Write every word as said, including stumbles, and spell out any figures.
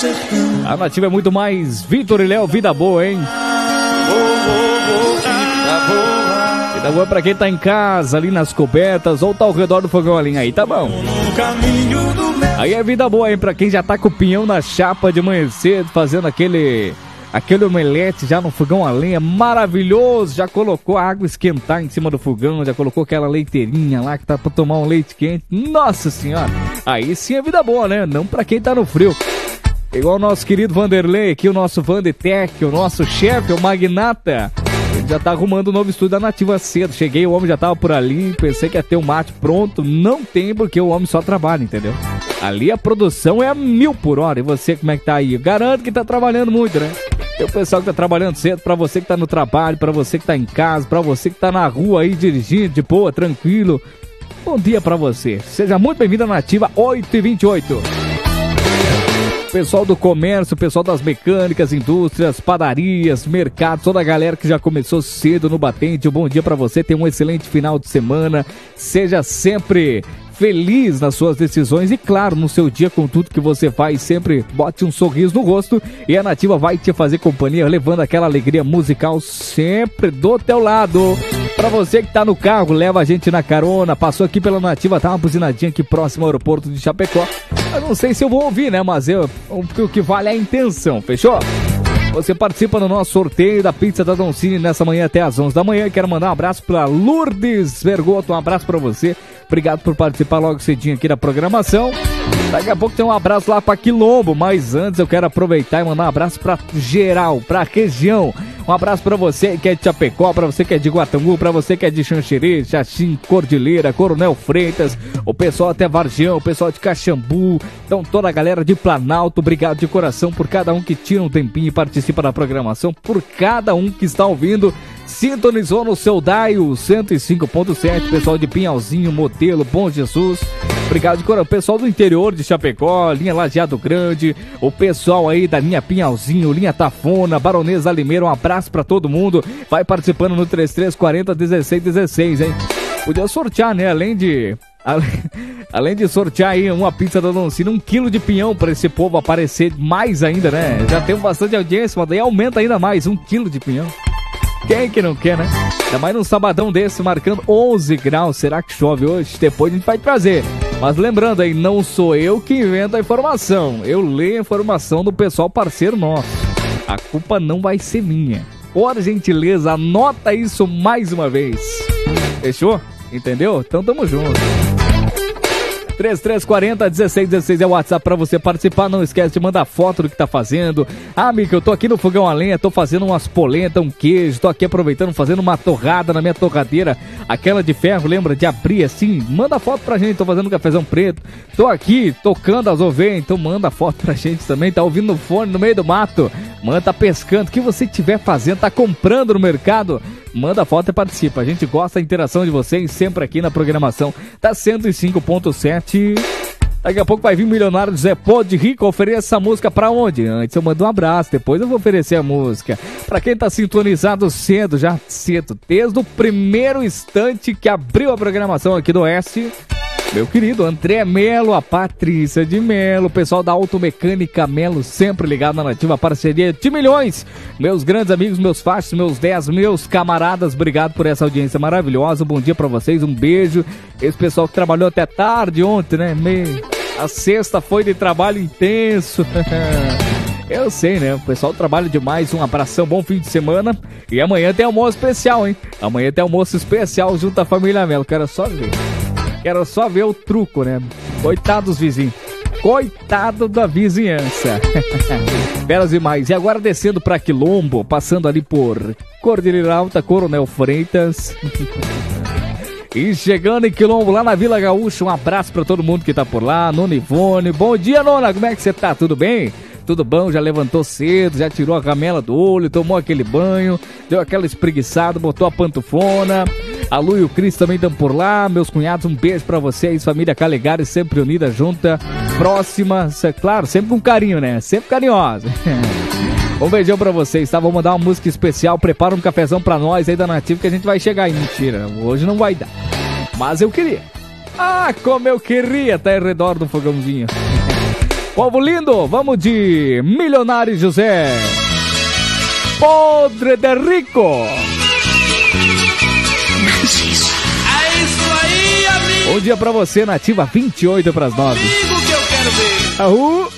A Nativa é muito mais. Vitor e Léo, vida boa, hein? Vida boa pra quem tá em casa, ali nas cobertas, ou tá ao redor do fogão ali. Aí tá bom. Aí é vida boa, hein? Pra quem já tá com o pinhão na chapa de manhã cedo, fazendo aquele... Aquele omelete já no fogão a lenha, maravilhoso. Já colocou a água esquentar em cima do fogão, já colocou aquela leiteirinha lá que tá pra tomar um leite quente. Nossa senhora, aí sim é vida boa, né? Não pra quem tá no frio. Igual o nosso querido Vanderlei aqui, o nosso Vandetec, o nosso chefe, o Magnata. Ele já tá arrumando o novo estúdio da Nativa cedo. Cheguei, o homem já tava por ali, pensei que ia ter o mate pronto. Não tem, porque o homem só trabalha, entendeu? Ali a produção é a mil por hora. E você, como é que tá aí? Eu garanto que tá trabalhando muito, né? Tem o pessoal que tá trabalhando cedo, pra você que tá no trabalho, pra você que tá em casa, pra você que tá na rua aí dirigindo de boa, tranquilo. Bom dia pra você. Seja muito bem-vindo à Nativa oito e vinte e oito. Pessoal do comércio, pessoal das mecânicas, indústrias, padarias, mercados, toda a galera que já começou cedo no batente. Um bom dia pra você, tenha um excelente final de semana. Seja sempre feliz nas suas decisões e, claro, no seu dia, com tudo que você faz, sempre bote um sorriso no rosto e a Nativa vai te fazer companhia, levando aquela alegria musical sempre do teu lado. Pra você que tá no carro, leva a gente na carona, passou aqui pela Nativa, tá uma buzinadinha aqui próximo ao aeroporto de Chapecó. Eu não sei se eu vou ouvir, né, mas eu, o que vale é a intenção, fechou? Você participa no nosso sorteio da pizza da Doncini nessa manhã até às onze da manhã. Quero mandar um abraço pra Lourdes Vergoto, um abraço pra você. Obrigado por participar logo cedinho aqui da programação. Daqui a pouco tem um abraço lá pra Quilombo, mas antes eu quero aproveitar e mandar um abraço pra geral, pra região. Um abraço pra você que é de Chapecó, pra você que é de Guatambu, pra você que é de Xanxerê, Xaxim, Cordilheira, Coronel Freitas, o pessoal até Vargião, o pessoal de Caxambu, então toda a galera de Planalto, obrigado de coração por cada um que tira um tempinho e participa da programação, por cada um que está ouvindo. Sintonizou no seu Daio cento e cinco ponto sete, pessoal de Pinhalzinho, Modelo, Bom Jesus, obrigado de coração, pessoal do interior de Chapecó, linha Lajeado Grande, o pessoal aí da linha Pinhalzinho, linha Tafona, Baronesa Limeira, um abraço pra todo mundo, vai participando no trinta e três quarenta, dezesseis dezesseis, hein? Podia sortear, né, além de... Além de sortear aí uma pizza da Doncini, um quilo de pinhão pra esse povo aparecer mais ainda, né? Já tem bastante audiência, mas daí aumenta ainda mais, um quilo de pinhão. Quem que não quer, né? Ainda mais num sabadão desse, marcando onze graus. Será que chove hoje? Depois a gente vai trazer. Mas lembrando aí, não sou eu que invento a informação. Eu leio a informação do pessoal parceiro nosso. A culpa não vai ser minha. Por gentileza, anota isso mais uma vez. Fechou? Entendeu? Então tamo junto. trinta e três quarenta, dezesseis dezesseis é o WhatsApp pra você participar. Não esquece de mandar foto do que tá fazendo. Ah, amigo, eu tô aqui no fogão a lenha, tô fazendo umas polentas, um queijo, tô aqui aproveitando, fazendo uma torrada na minha torradeira, aquela de ferro, lembra? De abrir assim. Manda foto pra gente, tô fazendo um cafezão preto. Tô aqui tocando as ovelhas, então manda foto pra gente também. Tá ouvindo no fone, no meio do mato. Manda, tá pescando, o que você estiver fazendo, tá comprando no mercado. Manda foto e participa. A gente gosta da interação de vocês sempre aqui na programação da cento e cinco ponto sete. Daqui a pouco vai vir o milionário Zé Pô de Rico. Ofereça essa música pra onde? Antes eu mando um abraço, depois eu vou oferecer a música. Pra quem tá sintonizado cedo, já cedo, desde o primeiro instante que abriu a programação aqui do Oeste, meu querido André Melo, a Patrícia de Melo, o pessoal da Automecânica Melo, sempre ligado na Nativa, parceria de milhões. Meus grandes amigos, meus fachos, meus dez, meus camaradas, obrigado por essa audiência maravilhosa. Bom dia pra vocês, um beijo. Esse pessoal que trabalhou até tarde ontem, né? Meio... A sexta foi de trabalho intenso. Eu sei, né? O pessoal trabalha demais. Um abração, bom fim de semana. E amanhã tem almoço especial, hein? Amanhã tem almoço especial junto à família Melo. Quero só ver. Quero só ver o truco, né? Coitado dos vizinhos. Coitado da vizinhança. Belas demais. E agora descendo pra Quilombo, passando ali por Cordilheira Alta, Coronel Freitas. E chegando em Quilombo, lá na Vila Gaúcha, um abraço pra todo mundo que tá por lá. Nona Ivone, bom dia, Nona, como é que você tá? Tudo bem? Tudo bom, já levantou cedo, já tirou a ramela do olho, tomou aquele banho, deu aquela espreguiçada, botou a pantufona. A Lu e o Cris também estão por lá. Meus cunhados, um beijo pra vocês, família Calegari, sempre unida, junta, próxima, claro, sempre com carinho, né? Sempre carinhosa. Um beijão pra vocês, tá? Vou mandar uma música especial, prepara um cafezão pra nós aí da Nativa que a gente vai chegar aí. Mentira, hoje não vai dar. Mas eu queria. Ah, como eu queria estar ao redor do fogãozinho. Povo lindo, vamos de Milionário José. Podre de Rico. É isso aí, amigo. Bom dia pra você, Nativa vinte e oito para as nove. Amigo que eu quero ver. Aú.